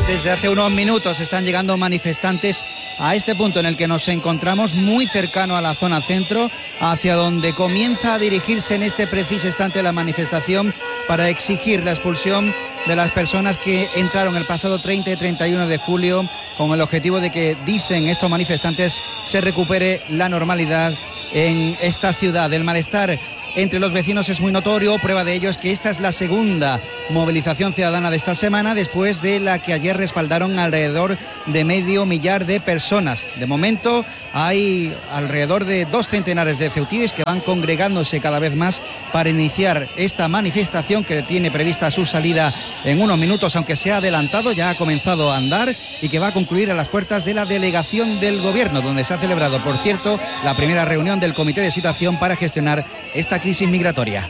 desde hace unos minutos están llegando manifestantes a este punto en el que nos encontramos, muy cercano a la zona centro, hacia donde comienza a dirigirse en este preciso instante la manifestación para exigir la expulsión de las personas que entraron el pasado 30 y 31 de julio con el objetivo de que, dicen estos manifestantes, se recupere la normalidad en esta ciudad. El malestar entre los vecinos es muy notorio. Prueba de ello es que esta es la segunda movilización ciudadana de esta semana, después de la que ayer respaldaron alrededor de 500 de personas. De momento hay alrededor de 2 centenares de ceutíes que van congregándose cada vez más para iniciar esta manifestación, que tiene prevista su salida en unos minutos, aunque se ha adelantado, ya ha comenzado a andar, y que va a concluir a las puertas de la delegación del Gobierno, donde se ha celebrado, por cierto, la primera reunión del Comité de Situación para gestionar esta crisis migratoria.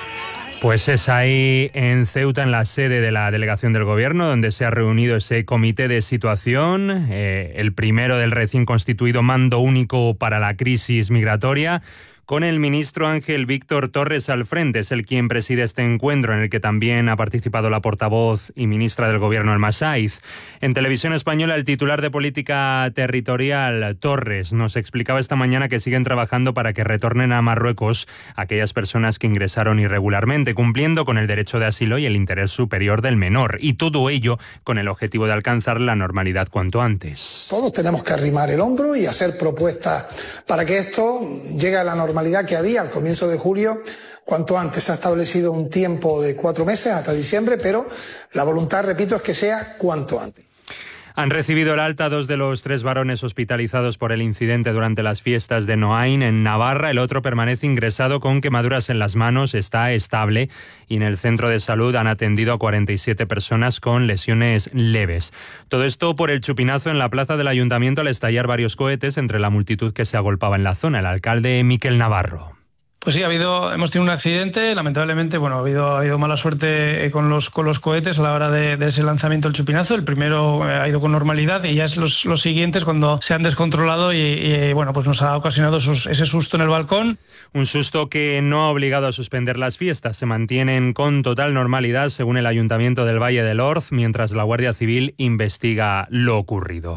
Pues es ahí en Ceuta, en la sede de la delegación del Gobierno, donde se ha reunido ese comité de situación, el primero del recién constituido Mando Único para la Crisis Migratoria, con el ministro Ángel Víctor Torres al frente. Es el quien preside este encuentro, en el que también ha participado la portavoz y ministra del Gobierno, Alma Saiz. En Televisión Española, el titular de Política Territorial, Torres, nos explicaba esta mañana que siguen trabajando para que retornen a Marruecos aquellas personas que ingresaron irregularmente, cumpliendo con el derecho de asilo y el interés superior del menor, y todo ello con el objetivo de alcanzar la normalidad cuanto antes. Todos tenemos que arrimar el hombro y hacer propuestas para que esto llegue a la normalidad que había al comienzo de julio cuanto antes. Se ha establecido un tiempo de 4 meses hasta diciembre, pero la voluntad, repito, es que sea cuanto antes. Han recibido el alta 2 de los 3 varones hospitalizados por el incidente durante las fiestas de Noain en Navarra. El otro permanece ingresado con quemaduras en las manos, está estable, y en el centro de salud han atendido a 47 personas con lesiones leves. Todo esto por el chupinazo en la plaza del Ayuntamiento al estallar varios cohetes entre la multitud que se agolpaba en la zona. El alcalde Miquel Navarro. Pues sí, hemos tenido un accidente, lamentablemente, ha habido mala suerte con los cohetes a la hora de ese lanzamiento del chupinazo. El primero ha ido con normalidad, y ya es los siguientes cuando se han descontrolado y pues nos ha ocasionado ese susto en el balcón. Un susto que no ha obligado a suspender las fiestas. Se mantienen con total normalidad, según el Ayuntamiento del Valle del Orz, mientras la Guardia Civil investiga lo ocurrido.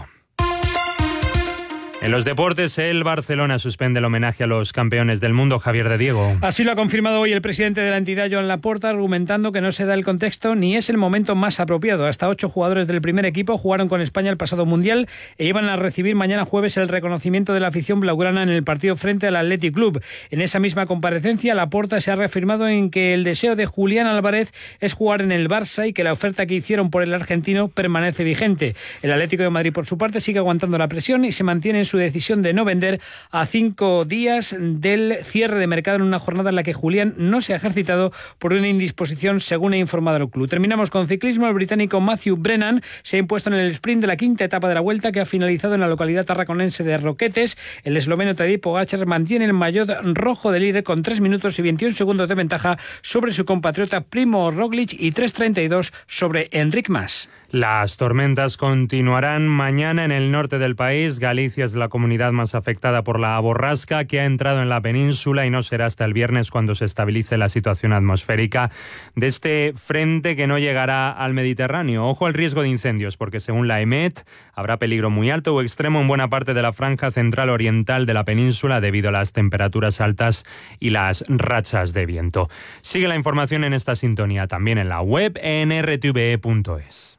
En los deportes, el Barcelona suspende el homenaje a los campeones del mundo. Javier de Diego. Así lo ha confirmado hoy el presidente de la entidad, Joan Laporta, argumentando que no se da el contexto ni es el momento más apropiado. Hasta 8 jugadores del primer equipo jugaron con España el pasado Mundial e iban a recibir mañana jueves el reconocimiento de la afición blaugrana en el partido frente al Athletic Club. En esa misma comparecencia, Laporta se ha reafirmado en que el deseo de Julián Álvarez es jugar en el Barça y que la oferta que hicieron por el argentino permanece vigente. El Atlético de Madrid, por su parte, sigue aguantando la presión y se mantiene en su decisión de no vender a 5 días del cierre de mercado, en una jornada en la que Julián no se ha ejercitado por una indisposición, según ha informado el club. Terminamos con ciclismo. El británico Matthew Brennan se ha impuesto en el sprint de la 5ª etapa de la Vuelta, que ha finalizado en la localidad tarraconense de Roquetes. El esloveno Tadej Pogačar mantiene el maillot rojo del líder con 3 minutos y 21 segundos de ventaja sobre su compatriota Primo Roglic y 3:32 sobre Enric Mas. Las tormentas continuarán mañana en el norte del país. Galicia es la comunidad más afectada por la borrasca, que ha entrado en la península, y no será hasta el viernes cuando se estabilice la situación atmosférica de este frente, que no llegará al Mediterráneo. Ojo al riesgo de incendios, porque según la EMET habrá peligro muy alto o extremo en buena parte de la franja central oriental de la península debido a las temperaturas altas y las rachas de viento. Sigue la información en esta sintonía también en la web en rtve.es.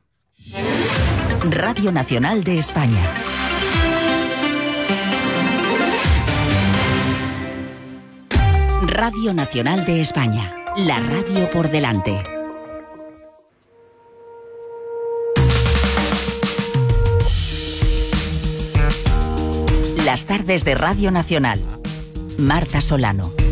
Radio Nacional de España. Radio Nacional de España. La radio por delante. Las tardes de Radio Nacional. Marta Solano.